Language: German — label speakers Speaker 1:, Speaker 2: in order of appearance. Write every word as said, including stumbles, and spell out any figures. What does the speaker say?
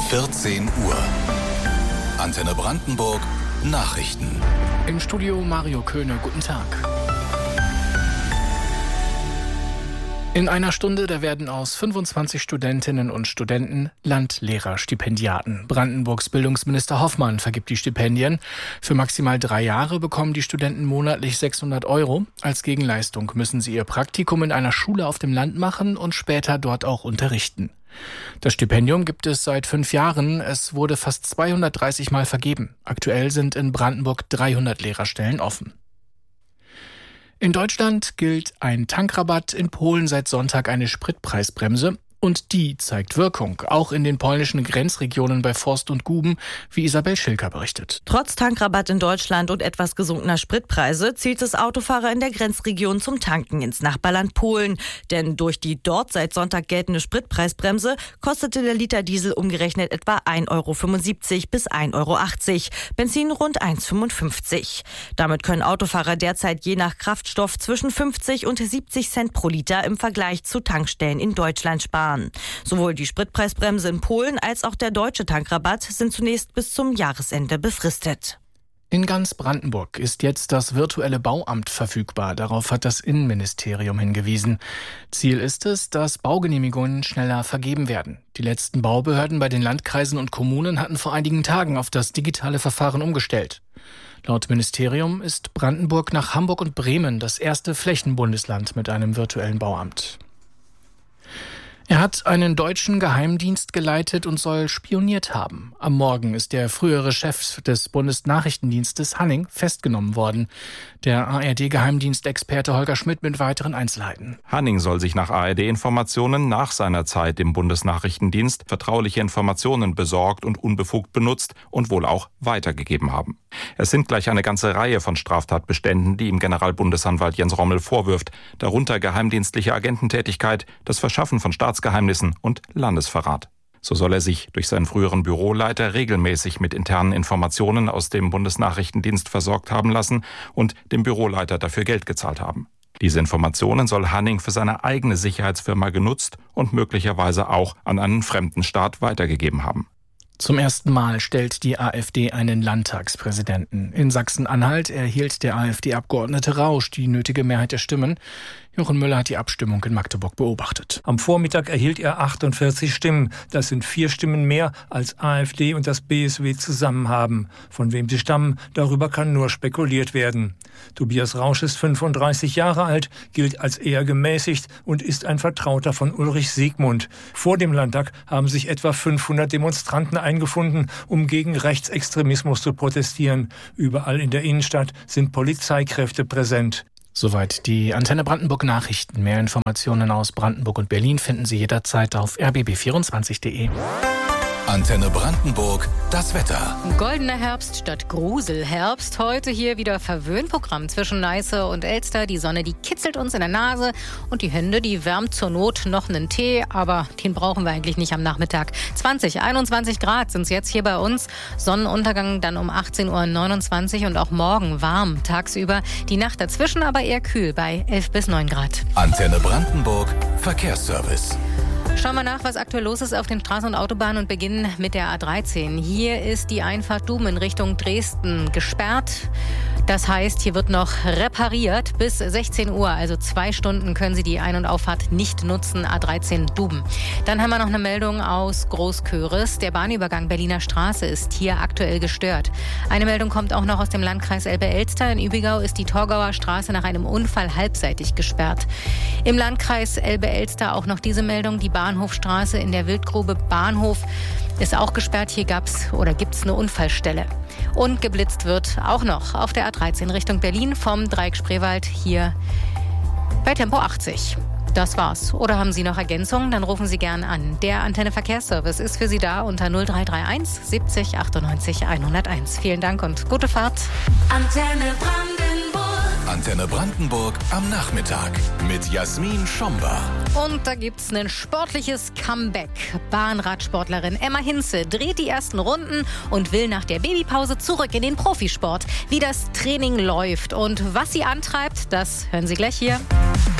Speaker 1: vierzehn Uhr. Antenne Brandenburg Nachrichten.
Speaker 2: Im Studio Mario Köhne, guten Tag. In einer Stunde, da werden aus fünfundzwanzig Studentinnen und Studenten Landlehrerstipendiaten. Brandenburgs Bildungsminister Hoffmann vergibt die Stipendien. Für maximal drei Jahre bekommen die Studenten monatlich sechshundert Euro. Als Gegenleistung müssen sie ihr Praktikum in einer Schule auf dem Land machen und später dort auch unterrichten. Das Stipendium gibt es seit fünf Jahren. Es wurde fast zweihundertdreißig Mal vergeben. Aktuell sind in Brandenburg dreihundert Lehrerstellen offen. In Deutschland gilt ein Tankrabatt, in Polen seit Sonntag eine Spritpreisbremse. Und die zeigt Wirkung, auch in den polnischen Grenzregionen bei Forst und Guben, wie Isabel Schilker berichtet.
Speaker 3: Trotz Tankrabatt in Deutschland und etwas gesunkener Spritpreise zielt es Autofahrer in der Grenzregion zum Tanken ins Nachbarland Polen. Denn durch die dort seit Sonntag geltende Spritpreisbremse kostete der Liter Diesel umgerechnet etwa ein Euro fünfundsiebzig bis ein Euro achtzig, Benzin rund eins Euro fünfundfünfzig. Damit können Autofahrer derzeit je nach Kraftstoff zwischen fünfzig und siebzig Cent pro Liter im Vergleich zu Tankstellen in Deutschland sparen. Sowohl die Spritpreisbremse in Polen als auch der deutsche Tankrabatt sind zunächst bis zum Jahresende befristet.
Speaker 2: In ganz Brandenburg ist jetzt das virtuelle Bauamt verfügbar. Darauf hat das Innenministerium hingewiesen. Ziel ist es, dass Baugenehmigungen schneller vergeben werden. Die letzten Baubehörden bei den Landkreisen und Kommunen hatten vor einigen Tagen auf das digitale Verfahren umgestellt. Laut Ministerium ist Brandenburg nach Hamburg und Bremen das erste Flächenbundesland mit einem virtuellen Bauamt. Er hat einen deutschen Geheimdienst geleitet und soll spioniert haben. Am Morgen ist der frühere Chef des Bundesnachrichtendienstes Hanning festgenommen worden. Der A R D-Geheimdienstexperte Holger Schmidt mit weiteren Einzelheiten.
Speaker 4: Hanning soll sich nach A R D-Informationen nach seiner Zeit im Bundesnachrichtendienst vertrauliche Informationen besorgt und unbefugt benutzt und wohl auch weitergegeben haben. Es sind gleich eine ganze Reihe von Straftatbeständen, die ihm Generalbundesanwalt Jens Rommel vorwirft, darunter geheimdienstliche Agententätigkeit, das Verschaffen von Staatsgeheimnissen und Landesverrat. So soll er sich durch seinen früheren Büroleiter regelmäßig mit internen Informationen aus dem Bundesnachrichtendienst versorgt haben lassen und dem Büroleiter dafür Geld gezahlt haben. Diese Informationen soll Hanning für seine eigene Sicherheitsfirma genutzt und möglicherweise auch an einen fremden Staat weitergegeben haben.
Speaker 2: Zum ersten Mal stellt die AfD einen Landtagspräsidenten. In Sachsen-Anhalt erhielt der AfD-Abgeordnete Rausch die nötige Mehrheit der Stimmen. Jochen Müller hat die Abstimmung in Magdeburg beobachtet.
Speaker 5: Am Vormittag erhielt er achtundvierzig Stimmen. Das sind vier Stimmen mehr, als AfD und das B S W zusammen haben. Von wem sie stammen, darüber kann nur spekuliert werden. Tobias Rausch ist fünfunddreißig Jahre alt, gilt als eher gemäßigt und ist ein Vertrauter von Ulrich Siegmund. Vor dem Landtag haben sich etwa fünfhundert Demonstranten eingefunden, um gegen Rechtsextremismus zu protestieren. Überall in der Innenstadt sind Polizeikräfte präsent.
Speaker 2: Soweit die Antenne Brandenburg Nachrichten. Mehr Informationen aus Brandenburg und Berlin finden Sie jederzeit auf r b b vierundzwanzig punkt d e.
Speaker 1: Antenne Brandenburg, das Wetter.
Speaker 6: Goldener Herbst statt Gruselherbst. Heute hier wieder Verwöhnprogramm zwischen Neiße und Elster. Die Sonne, die kitzelt uns in der Nase und die Hände, die wärmt zur Not noch einen Tee. Aber den brauchen wir eigentlich nicht am Nachmittag. zwanzig, einundzwanzig Grad sind es jetzt hier bei uns. Sonnenuntergang dann um achtzehn Uhr neunundzwanzig und auch morgen warm tagsüber. Die Nacht dazwischen aber eher kühl bei elf bis neun Grad.
Speaker 1: Antenne Brandenburg, Verkehrsservice.
Speaker 6: Schauen wir nach, was aktuell los ist auf den Straßen und Autobahnen und beginnen mit der A dreizehn. Hier ist die Einfahrt Duben in Richtung Dresden gesperrt. Das heißt, hier wird noch repariert bis sechzehn Uhr, also zwei Stunden können Sie die Ein- und Auffahrt nicht nutzen, A dreizehn Duben. Dann haben wir noch eine Meldung aus Großköris. Der Bahnübergang Berliner Straße ist hier aktuell gestört. Eine Meldung kommt auch noch aus dem Landkreis Elbe-Elster. In Übigau ist die Torgauer Straße nach einem Unfall halbseitig gesperrt. Im Landkreis Elbe-Elster auch noch diese Meldung, die Bahnhofstraße in der Wildgrube Bahnhof ist auch gesperrt. Hier gab's oder gibt's eine Unfallstelle. Und geblitzt wird auch noch auf der A dreizehn Richtung Berlin vom Dreieck Spreewald hier bei Tempo achtzig. Das war's. Oder haben Sie noch Ergänzungen? Dann rufen Sie gern an. Der Antenne Verkehrsservice ist für Sie da unter null drei drei eins siebzig achtundneunzig hunderteins. Vielen Dank und gute Fahrt.
Speaker 1: Antenne Brandenburg. Antenne Brandenburg am Nachmittag mit Jasmin Schomba.
Speaker 6: Und da gibt's ein sportliches Comeback. Bahnradsportlerin Emma Hinze dreht die ersten Runden und will nach der Babypause zurück in den Profisport. Wie das Training läuft und was sie antreibt, das hören Sie gleich hier.